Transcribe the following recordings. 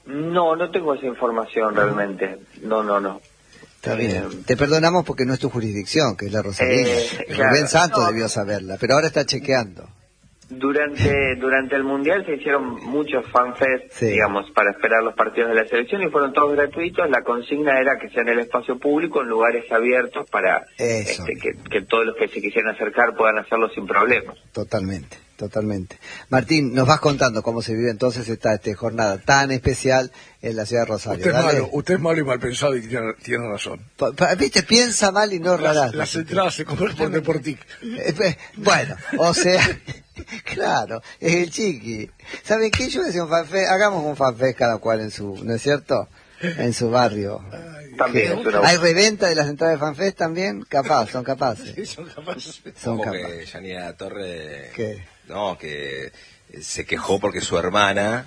No, no tengo esa información realmente. No. Está bien. Te perdonamos porque no es tu jurisdicción, que es la Rosalía. Claro. Rubén Santos debió saberla, pero ahora está chequeando. Durante el Mundial se hicieron muchos fanfests, digamos, para esperar los partidos de la selección y fueron todos gratuitos. La consigna era que sea en el espacio público, en lugares abiertos para que todos los que se quisieran acercar puedan hacerlo sin problemas. Totalmente. Martín, nos vas contando cómo se vive entonces esta jornada tan especial en la ciudad de Rosario. Usted es malo y mal pensado y tiene razón. Viste, piensa mal y no rarás. Las entradas se compran por Deportic. Bueno, o sea, claro, es el chiqui. ¿Saben qué? Yo decía hagamos un fanfest cada cual en su, ¿no es cierto? En su barrio. También. ¿Hay reventa de las entradas de fanfest también? Son capaces. Sí, son capaces. Como que Yanina Torre... ¿Qué? No, que se quejó porque su hermana,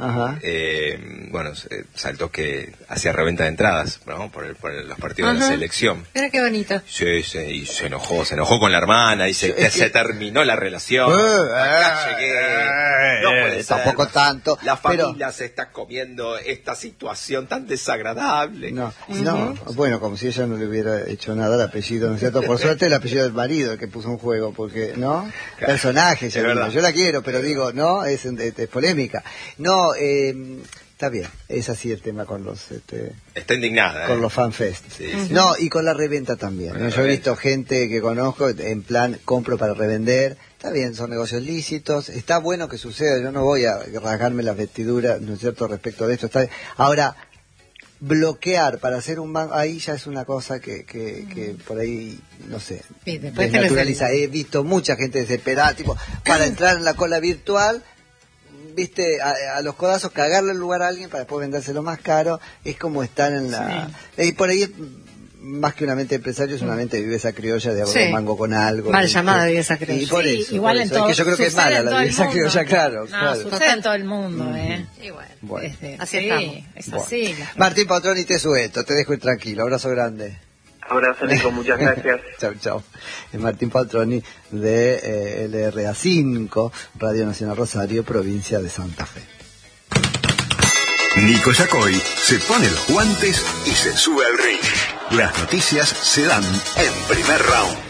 saltó que hacía reventa de entradas, ¿no? Por los partidos de la selección. Mira qué bonito. Sí, y se enojó con la hermana, y se terminó la relación. Acá llegué. No puede ser. Tampoco tanto. La familia se está comiendo esta situación tan desagradable. No, bueno, como si ella no le hubiera hecho nada al apellido, ¿no es cierto? Por suerte el apellido del marido el que puso un juego, porque, ¿no? Personaje, yo la quiero, pero digo, ¿no? Es polémica. No, está bien, es así el tema con los... Está indignada. Con los fanfest. Sí. No, y con la reventa también. ¿no? Yo he visto gente que conozco en plan, compro para revender. Está bien, son negocios lícitos. Está bueno que suceda. Yo no voy a rasgarme las vestiduras, ¿no es cierto?, respecto de esto. Ahora, bloquear para hacer un banco, ahí ya es una cosa que por ahí, no sé, desnaturaliza. He visto mucha gente desesperada, tipo, para entrar en la cola virtual, viste, a los codazos, cagarle el lugar a alguien para después vendérselo más caro. Es como estar en la... por ahí es más que una mente de empresario, es una mente de viveza criolla de abrir un mango con algo. Mal llamada viveza criolla. Y por eso, igual por en eso. todo, Es que yo creo que es mala la viveza criolla, claro. Sucede en todo el mundo, Y Bueno. así estamos. Es así. Martín Patroni, te suelto, te dejo ir tranquilo. Abrazo grande. Abrazo, Nico, muchas gracias. Chau. Es Martín Patroni de LRA5, Radio Nacional Rosario, provincia de Santa Fe. Nico Yacoy se pone los guantes y se sube al ring. Las noticias se dan en primer round.